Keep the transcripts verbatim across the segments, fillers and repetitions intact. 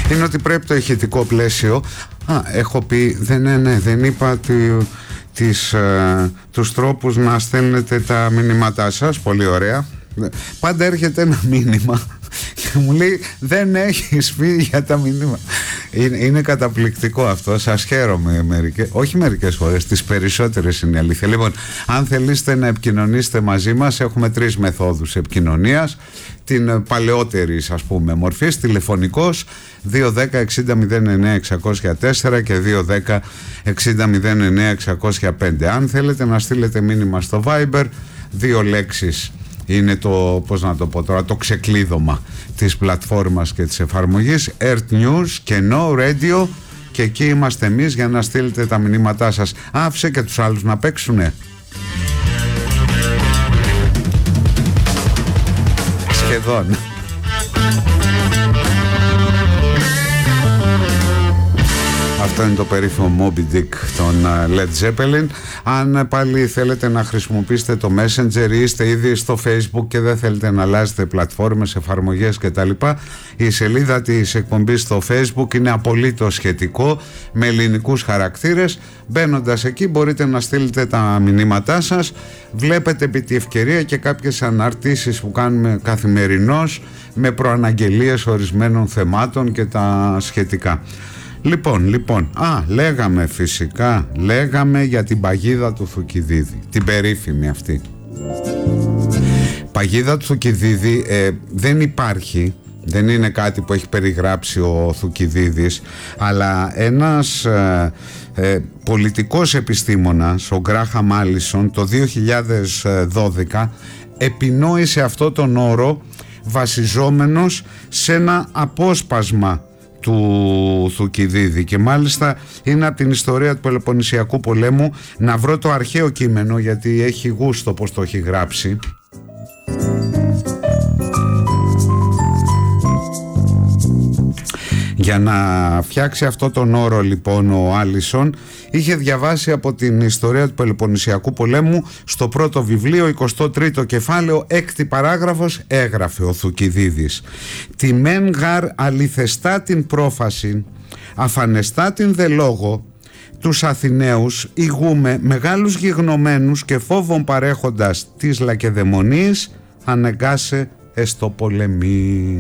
είναι ότι πρέπει το ηχητικό πλαίσιο. Α, έχω πει, δεν, ναι, ναι, δεν είπα τη, τις, ε, τους τρόπους να στέλνετε τα μηνύματά σας. Πολύ ωραία. Πάντα έρχεται ένα μήνυμα και μου λέει δεν έχεις πει για τα μηνύματα. Είναι, είναι καταπληκτικό αυτό. Σας χαίρομαι μερικές, όχι μερικές φορές, τις περισσότερες είναι αλήθεια. Λοιπόν, αν θελήσετε να επικοινωνήσετε μαζί μας, έχουμε τρεις μεθόδους επικοινωνίας. Την παλαιότερη, ας πούμε, μορφή, τηλεφωνικός δύο δέκα εξήντα μηδέν εννέα εξακόσια τέσσερα και δύο δέκα εξήντα μηδέν εννέα εξακόσια πέντε. Αν θέλετε να στείλετε μήνυμα στο Viber, δύο λέξεις είναι το, πώς να το πω τώρα, το ξεκλείδωμα της πλατφόρμας και της εφαρμογής Earth News και No Radio, και εκεί είμαστε εμείς για να στείλετε τα μηνύματά σας. Άφησε και τους άλλους να παίξουνε. Σχεδόν. Αυτό είναι το περίφημο Moby Dick των Led Zeppelin. Αν πάλι θέλετε να χρησιμοποιήσετε το Messenger ή είστε ήδη στο Facebook και δεν θέλετε να αλλάζετε πλατφόρμες, εφαρμογές κτλ., η σελίδα της εκπομπής στο Facebook είναι απολύτως σχετικό με ελληνικούς χαρακτήρες. Μπαίνοντας εκεί μπορείτε να στείλετε τα μηνύματά σας. Βλέπετε επί τη ευκαιρία και κάποιες αναρτήσεις που κάνουμε καθημερινώς με προαναγγελίες ορισμένων θεμάτων και τα σχετικά. Λοιπόν, λοιπόν, α, λέγαμε φυσικά, λέγαμε για την παγίδα του Θουκυδίδη, την περίφημη αυτή. Παγίδα του Θουκυδίδη ε, δεν υπάρχει, δεν είναι κάτι που έχει περιγράψει ο Θουκυδίδης, αλλά ένας ε, ε, πολιτικός επιστήμονας, ο Γκράχαμ Άλισον, το δύο χιλιάδες δώδεκα επινόησε αυτό τον όρο βασιζόμενος σε ένα απόσπασμα του Θουκυδίδη, και μάλιστα είναι από την ιστορία του Πελοποννησιακού πολέμου. Να βρω το αρχαίο κείμενο γιατί έχει γούστο πως το έχει γράψει. Για να φτιάξει αυτό τον όρο λοιπόν ο Άλισον είχε διαβάσει από την ιστορία του Πελοποννησιακού πολέμου στο πρώτο βιβλίο, εικοστό τρίτο κεφάλαιο, έκτη παράγραφος, έγραφε ο Θουκυδίδης: «Τη μεν γαρ αληθεστά την πρόφαση, αφανεστά την δε λόγο, τους Αθηναίους ηγούμε μεγάλους γιγνωμένους και φόβων παρέχοντας της Λακεδαιμονής, ανεγκάσε εστω πολεμήν».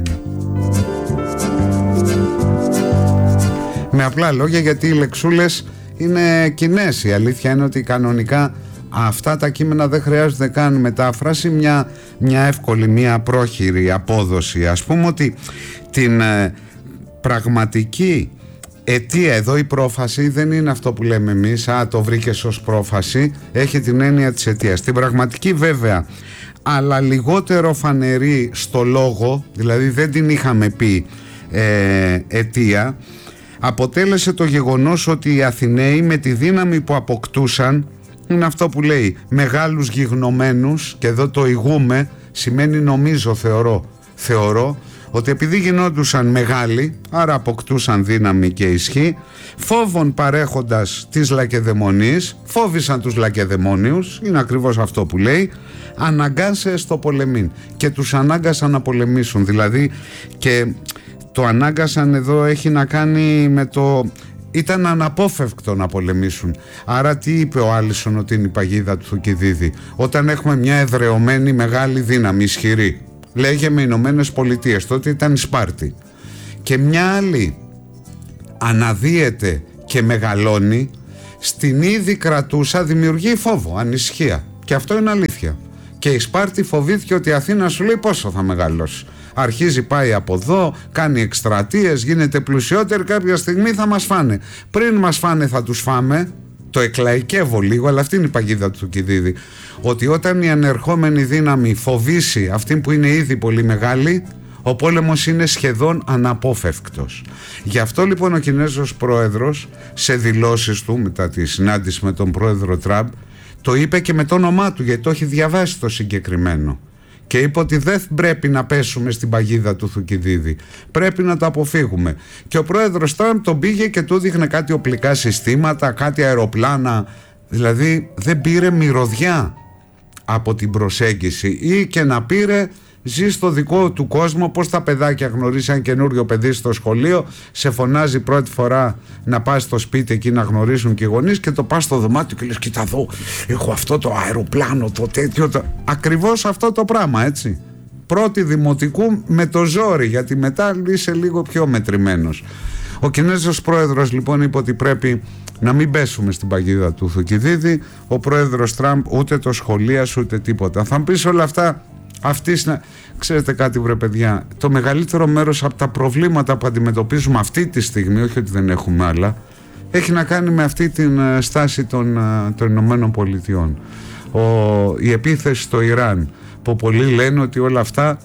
Με απλά λόγια, γιατί οι λεξούλες είναι κοινές. Η αλήθεια είναι ότι κανονικά αυτά τα κείμενα δεν χρειάζεται καν μετάφραση, μια, μια εύκολη, μια πρόχειρη απόδοση. Ας πούμε ότι την ε, πραγματική αιτία εδώ, η πρόφαση δεν είναι αυτό που λέμε εμείς, α, το βρήκες ως πρόφαση, έχει την έννοια της αιτίας. Την πραγματική βέβαια, αλλά λιγότερο φανερή στο λόγο, δηλαδή δεν την είχαμε πει ε, αιτία, αποτέλεσε το γεγονός ότι οι Αθηναίοι με τη δύναμη που αποκτούσαν, είναι αυτό που λέει μεγάλους γιγνωμένους, και εδώ το ηγούμε σημαίνει νομίζω, θεωρώ, θεωρώ ότι επειδή γινόντουσαν μεγάλοι, άρα αποκτούσαν δύναμη και ισχύ, φόβων παρέχοντας της Λακεδαιμονής, φόβησαν τους Λακεδαιμόνιους, είναι ακριβώς αυτό που λέει, αναγκάσε στο πολεμήν, και τους ανάγκασαν να πολεμήσουν. Δηλαδή, και το ανάγκασαν εδώ έχει να κάνει με το ήταν αναπόφευκτο να πολεμήσουν. Άρα τι είπε ο Άλισον ότι είναι η παγίδα του Θουκυδίδη? Όταν έχουμε μια εδρεωμένη μεγάλη δύναμη, ισχυρή, λέγε με Ηνωμένες Πολιτείες, τότε ήταν η Σπάρτη, και μια άλλη αναδύεται και μεγαλώνει, στην ήδη κρατούσα δημιουργεί φόβο, ανησυχία, και αυτό είναι αλήθεια. Και η Σπάρτη φοβήθηκε ότι η Αθήνα, σου λέει, πόσο θα μεγαλώσει. Αρχίζει, πάει από εδώ, κάνει εκστρατείες, γίνεται πλουσιότερη, κάποια στιγμή θα μας φάνε. Πριν μας φάνε θα τους φάμε. Το εκλαϊκεύω λίγο, αλλά αυτή είναι η παγίδα του Θουκυδίδη. Ότι όταν η ανερχόμενη δύναμη φοβήσει αυτή που είναι ήδη πολύ μεγάλη, ο πόλεμος είναι σχεδόν αναπόφευκτος. Γι' αυτό λοιπόν ο Κινέζος πρόεδρος σε δηλώσεις του μετά τη συνάντηση με τον πρόεδρο Τραμπ το είπε και με το όνομά του, γιατί το έχει διαβάσει το συγκεκριμένο. Και είπε ότι δεν πρέπει να πέσουμε στην παγίδα του Θουκυδίδη. Πρέπει να το αποφύγουμε. Και ο πρόεδρος Τραμπ τον πήγε και του δείχνε κάτι οπλικά συστήματα, κάτι αεροπλάνα. Δηλαδή δεν πήρε μυρωδιά από την προσέγγιση, ή και να πήρε ζει στο δικό του κόσμο. Πώς τα παιδάκια γνωρίζει ένα καινούριο παιδί στο σχολείο, σε φωνάζει πρώτη φορά να πας στο σπίτι εκεί να γνωρίσουν και οι γονείς, και το πας στο δωμάτιο και λες κοίτα εδώ, έχω αυτό το αεροπλάνο, το τέτοιο, το... ακριβώς αυτό το πράγμα, έτσι. Πρώτη δημοτικού με το ζόρι, γιατί μετά είσαι λίγο πιο μετρημένος. Ο Κινέζος πρόεδρος λοιπόν είπε ότι πρέπει να μην πέσουμε στην παγίδα του Θουκυδίδη. Ο πρόεδρος Τραμπ ούτε το σχολίασε ούτε τίποτα. Θα μου πεις όλα αυτά, αυτής να... Ξέρετε κάτι βρε παιδιά, το μεγαλύτερο μέρος από τα προβλήματα που αντιμετωπίζουμε αυτή τη στιγμή, όχι ότι δεν έχουμε άλλα, έχει να κάνει με αυτή την στάση των, των Ηνωμένων Πολιτειών. Ο, η επίθεση στο Ιράν, που πολλοί λένε ότι όλα αυτά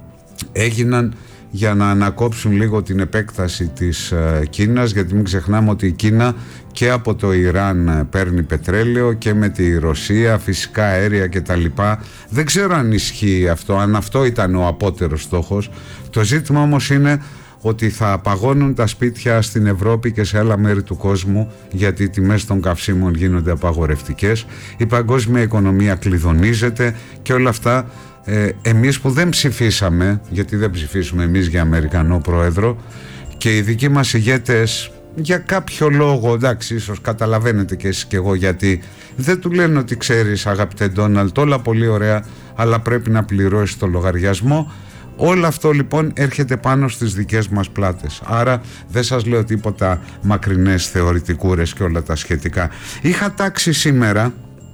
έγιναν για να ανακόψουν λίγο την επέκταση της Κίνας, γιατί μην ξεχνάμε ότι η Κίνα και από το Ιράν παίρνει πετρέλαιο και με τη Ρωσία φυσικά αέρια και τα λοιπά. Δεν ξέρω αν ισχύει αυτό, αν αυτό ήταν ο απότερος στόχος. Το ζήτημα όμως είναι ότι θα παγώνουν τα σπίτια στην Ευρώπη και σε άλλα μέρη του κόσμου, γιατί οι τιμές των καυσίμων γίνονται απαγορευτικές, η παγκόσμια οικονομία κλειδονίζεται και όλα αυτά. Ε, εμείς που δεν ψηφίσαμε, γιατί δεν ψηφίσουμε εμείς για Αμερικανό πρόεδρο, και οι δικοί μας ηγέτες για κάποιο λόγο, εντάξει, ίσως καταλαβαίνετε και εσείς και εγώ, γιατί δεν του λένε ότι ξέρεις αγαπητέ Ντόναλντ, όλα πολύ ωραία, αλλά πρέπει να πληρώσεις το λογαριασμό. Όλο αυτό λοιπόν έρχεται πάνω στις δικές μας πλάτες. Άρα δεν σας λέω τίποτα μακρινές θεωρητικούρες και όλα τα σχετικά. Είχα τάξει σήμερα,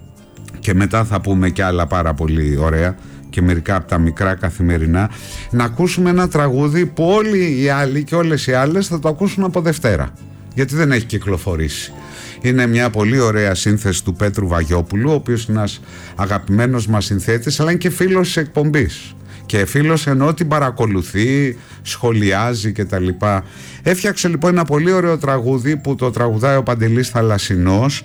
και μετά θα πούμε και άλλα πάρα πολύ ωραία και μερικά από τα μικρά καθημερινά, να ακούσουμε ένα τραγούδι που όλοι οι άλλοι και όλες οι άλλες θα το ακούσουν από Δευτέρα, γιατί δεν έχει κυκλοφορήσει. Είναι μια πολύ ωραία σύνθεση του Πέτρου Βαγιόπουλου, ο οποίος είναι ένας αγαπημένος μας συνθέτης, αλλά είναι και φίλος της εκπομπής. Και φίλος εννοώ την παρακολουθεί, σχολιάζει και τα λοιπά. Έφτιαξε λοιπόν ένα πολύ ωραίο τραγούδι που το τραγουδάει ο Παντελής Θαλασσινός.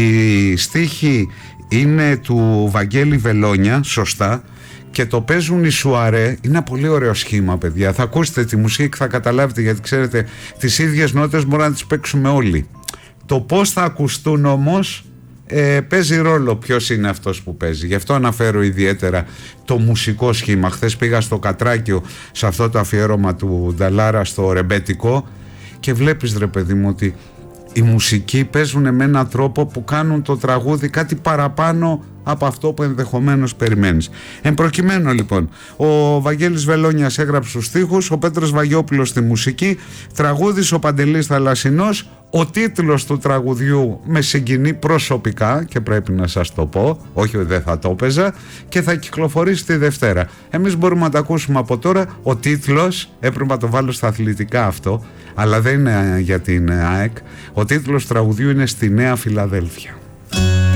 Η στίχη είναι του Βαγγέλη Βελόνια, σωστά, και το παίζουν οι Σουαρέ. Είναι ένα πολύ ωραίο σχήμα, παιδιά. Θα ακούσετε τη μουσική και θα καταλάβετε, γιατί ξέρετε, τις ίδιες νότες μπορούμε να τις παίξουμε όλοι. Το πώς θα ακουστούν όμως ε, παίζει ρόλο ποιος είναι αυτός που παίζει. Γι' αυτό αναφέρω ιδιαίτερα το μουσικό σχήμα. Χθες πήγα στο Κατράκιο σε αυτό το αφιέρωμα του Νταλάρα στο ρεμπέτικο και βλέπεις ρε παιδί μου ότι οι μουσικοί παίζουν με έναν τρόπο που κάνουν το τραγούδι κάτι παραπάνω από αυτό που ενδεχομένως περιμένεις. Εν προκειμένου λοιπόν, ο Βαγγέλης Βελόνιας έγραψε τους στίχους, ο Πέτρος Βαγιόπουλος στη μουσική, τραγούδης ο Παντελής Θαλασσινός. Ο τίτλος του τραγουδιού με συγκινεί προσωπικά και πρέπει να σας το πω, όχι ότι δεν θα το έπαιζα, και θα κυκλοφορήσει τη Δευτέρα. Εμείς μπορούμε να το ακούσουμε από τώρα. Ο τίτλος, έπρεπε να το βάλω στα αθλητικά αυτό, αλλά δεν είναι για την ΑΕΚ. Ο τίτλος του τραγουδιού είναι «Στη Νέα Φιλαδέλφια».